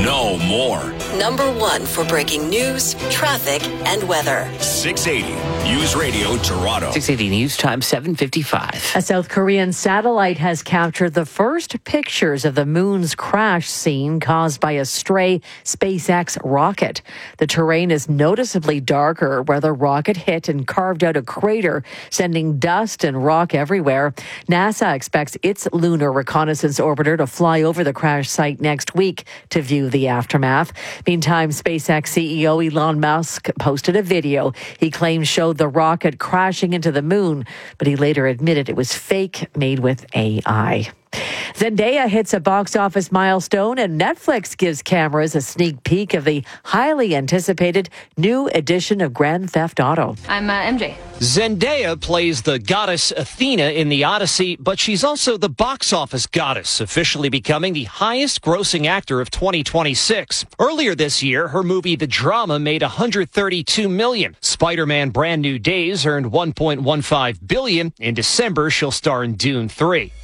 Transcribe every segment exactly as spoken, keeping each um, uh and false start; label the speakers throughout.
Speaker 1: know more.
Speaker 2: Number one for breaking news, traffic, and weather.
Speaker 1: six eighty News Radio Toronto.
Speaker 3: six eighty News Time, seven fifty-five.
Speaker 4: A South Korean satellite has captured the first pictures of the moon's crash scene caused by a stray SpaceX rocket. The terrain is noticeably darker where the rocket hit and carved out a crater, sending dust and rock everywhere. NASA expects its lunar reconnaissance orbiter to fly over the crash site next week to view the aftermath. Meantime, SpaceX C E O Elon Musk posted a video he claims showed the rocket crashing into the moon, but he later admitted it was fake, made with A I. Zendaya hits a box office milestone, and Netflix gives cameras a sneak peek of the highly anticipated new edition of Grand Theft Auto.
Speaker 5: I'm uh, M J.
Speaker 6: Zendaya plays the goddess Athena in The Odyssey, but she's also the box office goddess, officially becoming the highest-grossing actor of twenty twenty-six. Earlier this year, her movie The Drama made one hundred thirty-two million dollars. Spider-Man Brand New Days earned one point one five billion dollars. In December, she'll star in Dune three.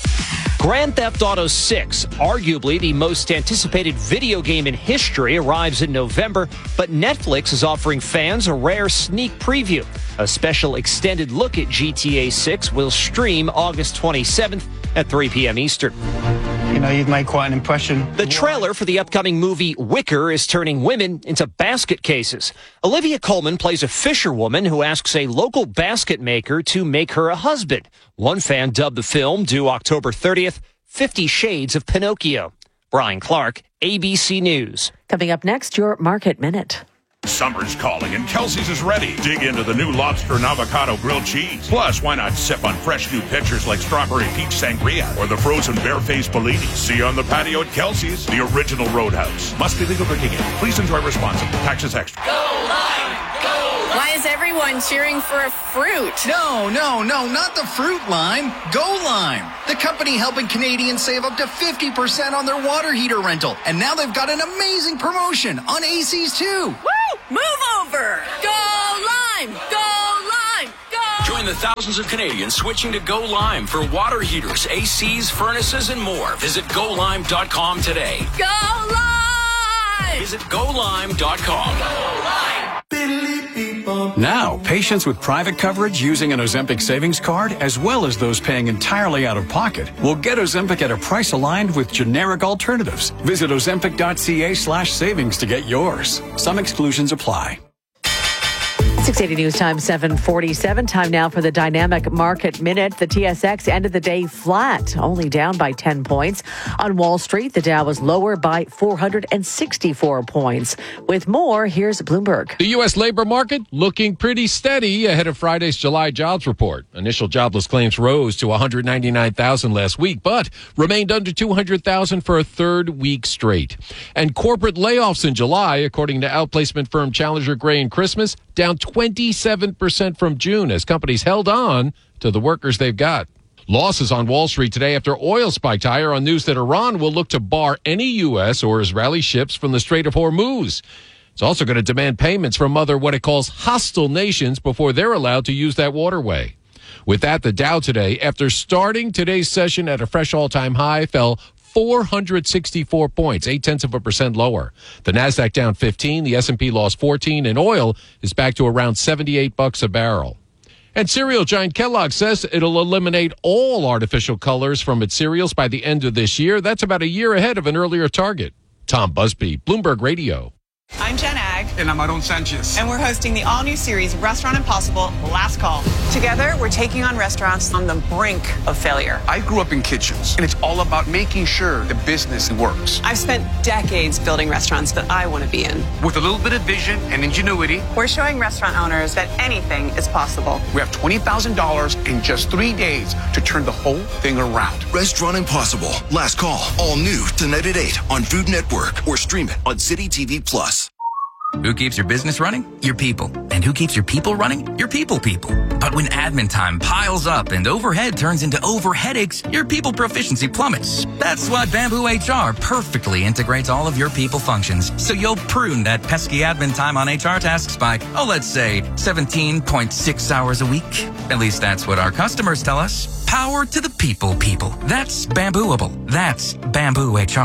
Speaker 6: Grand Theft Auto six, arguably the most anticipated video game in history, arrives in November, but Netflix is offering fans a rare sneak preview. A special extended look at G T A six will stream August twenty-seventh at three p.m. Eastern.
Speaker 7: You know, you've made quite an impression.
Speaker 6: The trailer for the upcoming movie Wicker is turning women into basket cases. Olivia Colman plays a fisherwoman who asks a local basket maker to make her a husband. One fan dubbed the film, due October thirtieth, Fifty Shades of Pinocchio. Brian Clark, A B C News.
Speaker 4: Coming up next, your Market Minute.
Speaker 8: Summer's calling and Kelsey's is ready. Dig into the new lobster and avocado grilled cheese. Plus, why not sip on fresh new pitchers like strawberry peach sangria or the frozen barefaced Bellini? See you on the patio at Kelsey's, the original Roadhouse. Must be legal drinking age. Please enjoy responsibly. Taxes extra.
Speaker 9: Go Lime! Go Lime! Why is everyone cheering for a fruit?
Speaker 10: No, no, no, not the fruit lime. Go Lime, the company helping Canadians save up to fifty percent on their water heater rental. And now they've got an amazing promotion on A Cs too.
Speaker 9: Woo! Move over! Go Lime! Go Lime! Go!
Speaker 1: Join the thousands of Canadians switching to Go Lime for water heaters, A Cs, furnaces, and more. Visit go lime dot com today.
Speaker 9: Go Lime!
Speaker 1: Visit go lime dot com.
Speaker 9: Go Lime!
Speaker 11: Now, patients with private coverage using an Ozempic savings card, as well as those paying entirely out of pocket, will get Ozempic at a price aligned with generic alternatives. Visit ozempic dot c a slash savings to get yours. Some exclusions apply.
Speaker 4: six eighty News Time, seven forty-seven. Time now for the Dynamic Market Minute. The T S X ended the day flat, only down by ten points. On Wall Street, the Dow was lower by four hundred sixty-four points. With more, here's Bloomberg.
Speaker 12: The U S labor market looking pretty steady ahead of Friday's July jobs report. Initial jobless claims rose to one hundred ninety-nine thousand last week, but remained under two hundred thousand for a third week straight. And corporate layoffs in July, according to outplacement firm Challenger Gray and Christmas, down twenty-seven percent from June as companies held on to the workers they've got. Losses on Wall Street today after oil spiked higher on news that Iran will look to bar any U S or Israeli ships from the Strait of Hormuz. It's also going to demand payments from other what it calls hostile nations before they're allowed to use that waterway. With that, the Dow today, after starting today's session at a fresh all-time high, fell four hundred sixty-four points, eight tenths of a percent lower. The Nasdaq down fifteen, the S and P lost fourteen, and oil is back to around seventy-eight bucks a barrel. And cereal giant Kellogg says it'll eliminate all artificial colors from its cereals by the end of this year. That's about a year ahead of an earlier target. Tom Busby, Bloomberg Radio.
Speaker 13: I'm Jen Ag.
Speaker 14: And I'm Aaron Sanchez.
Speaker 13: And we're hosting the all-new series, Restaurant Impossible, Last Call. Together, we're taking on restaurants on the brink of failure.
Speaker 14: I grew up in kitchens, and it's all about making sure the business works.
Speaker 13: I've spent decades building restaurants that I want to be in.
Speaker 14: With a little bit of vision and ingenuity,
Speaker 13: we're showing restaurant owners that anything is possible.
Speaker 14: We have twenty thousand dollars in just three days to turn the whole thing around.
Speaker 15: Restaurant Impossible, Last Call, all new tonight at eight on Food Network or stream it on City T V Plus.
Speaker 16: Who keeps your business running? Your people. And who keeps your people running? Your people people. But when admin time piles up and overhead turns into over headaches, your people proficiency plummets. That's why Bamboo H R perfectly integrates all of your people functions, so you'll prune that pesky admin time on H R tasks by, oh, let's say seventeen point six hours a week. At least that's what our customers tell us. Power to the people people. That's Bambooable. That's Bamboo H R.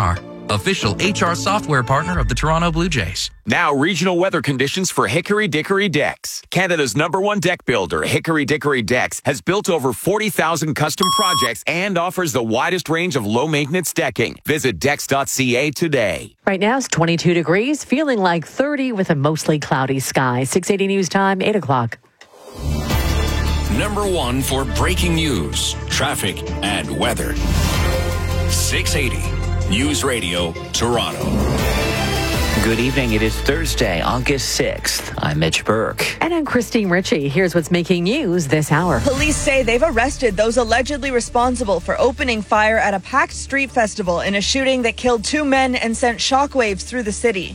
Speaker 16: official H R software partner of the Toronto Blue Jays.
Speaker 5: Now, regional weather conditions for Hickory Dickory Decks. Canada's number one deck builder, Hickory Dickory Decks, has built over forty thousand custom projects and offers the widest range of low-maintenance decking. Visit decks dot c a today.
Speaker 4: Right now it's twenty-two degrees, feeling like thirty with a mostly cloudy sky. six eighty News Time, eight o'clock.
Speaker 1: Number one for breaking news, traffic, and weather. six eighty News Radio, Toronto.
Speaker 3: Good evening. It is Thursday, August sixth. I'm Mitch Burke.
Speaker 4: And I'm Christine Ritchie. Here's what's making news this hour.
Speaker 17: Police say they've arrested those allegedly responsible for opening fire at a packed street festival in a shooting that killed two men and sent shockwaves through the city.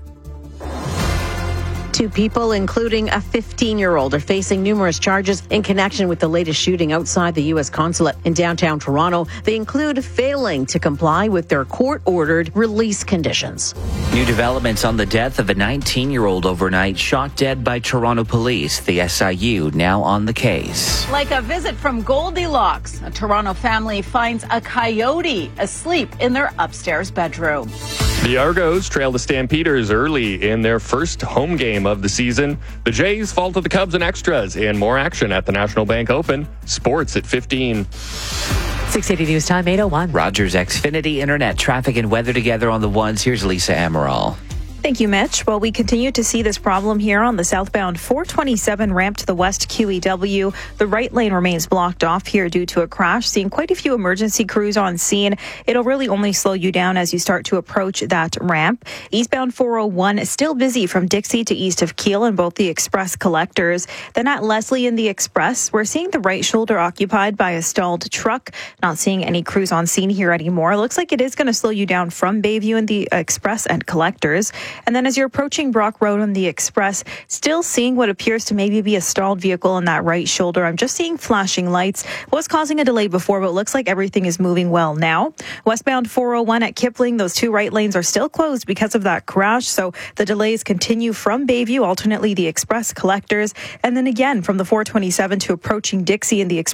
Speaker 18: Two people, including a fifteen-year-old, are facing numerous charges in connection with the latest shooting outside the U S consulate in downtown Toronto. They include failing to comply with their court-ordered release conditions.
Speaker 3: New developments on the death of a nineteen-year-old overnight shot dead by Toronto police. The S I U now on the case.
Speaker 19: Like a visit from Goldilocks, a Toronto family finds a coyote asleep in their upstairs bedroom.
Speaker 20: The Argos trailed the Stampeders early in their first home game of the season. The Jays fall to the Cubs in extras, and more action at the National Bank Open. Sports at fifteen.
Speaker 4: six eighty News Time, eight oh one.
Speaker 3: Rogers Xfinity Internet, traffic and weather together on the ones. Here's Lisa Amaral.
Speaker 21: Thank you, Mitch. Well, we continue to see this problem here on the southbound four twenty-seven ramp to the west Q E W. The right lane remains blocked off here due to a crash. Seeing quite a few emergency crews on scene. It'll really only slow you down as you start to approach that ramp. Eastbound four oh one is still busy from Dixie to east of Keele in both the express collectors. Then at Leslie in the express, we're seeing the right shoulder occupied by a stalled truck. Not seeing any crews on scene here anymore. Looks like it is going to slow you down from Bayview in the express and collectors. And then as you're approaching Brock Road on the express, still seeing what appears to maybe be a stalled vehicle in that right shoulder. I'm just seeing flashing lights. Was causing a delay before, but it looks like everything is moving well now. Westbound four oh one at Kipling, those two right lanes are still closed because of that crash. So the delays continue from Bayview, alternately the express collectors. And then again from the four twenty-seven to approaching Dixie in the express.